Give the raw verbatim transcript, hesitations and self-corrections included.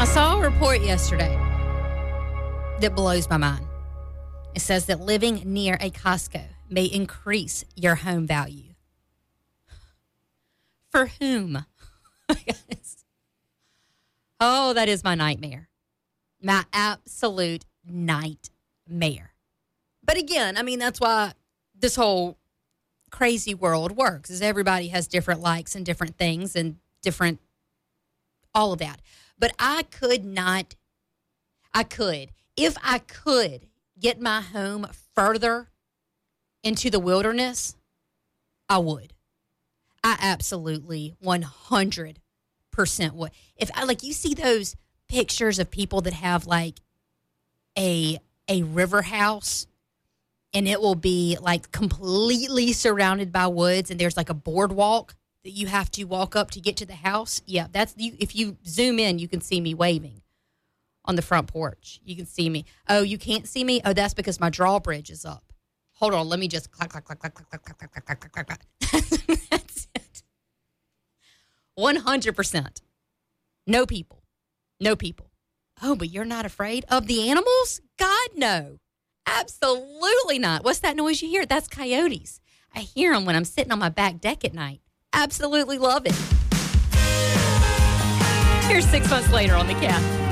I saw a report yesterday that blows my mind. It says that living near a Costco may increase your home value. For whom? Oh, that is my nightmare. My absolute nightmare. But again, I mean, that's why this whole crazy world works, is everybody has different likes and different things and different, all of that. But I could not, I could, if I could get my home further into the wilderness, I would. I absolutely one hundred percent would. If I, like, you see those pictures of people that have like a a river house, and it will be like completely surrounded by woods, and there's like a boardwalk that you have to walk up to get to the house. Yeah, that's you. If you zoom in, you can see me waving on the front porch. You can see me. Oh, you can't see me? Oh, that's because my drawbridge is up. Hold on, let me just clack, clack, clack, clack, clack, clack, clack, clack, clack, clack, clack. That's it. one hundred percent. No people. No people. Oh, but you're not afraid of the animals? God, no. Absolutely not. What's that noise you hear? That's coyotes. I hear them when I'm sitting on my back deck at night. Absolutely love it. Here's six months later on the Cat.